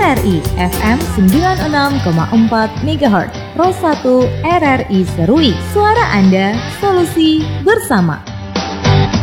RRI FM 96,4 MHz, ROS 1 RRI Serui. Suara Anda, solusi bersama.